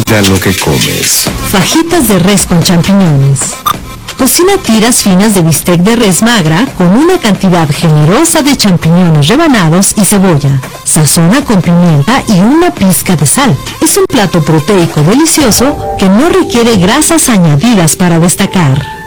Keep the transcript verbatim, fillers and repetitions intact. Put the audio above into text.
a lo que comes. Fajitas de res con champiñones. Cocina tiras finas de bistec de res magra con una cantidad generosa de champiñones rebanados y cebolla. Sazona con pimienta y una pizca de sal. Es un plato proteico delicioso que no requiere grasas añadidas para destacar.